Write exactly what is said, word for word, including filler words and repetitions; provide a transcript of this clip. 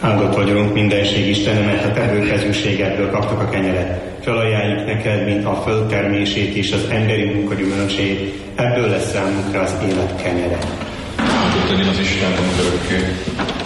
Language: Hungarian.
Áldott vagyunk mindenség Istene, mert a te bőkezűségedből kaptak a kenyeret. Felajánljuk neked, mint a föld termését és az emberi munka gyümölcsét, ebből lesz számunkra az élet kenyere. Áldott legyen az Isten, örökké.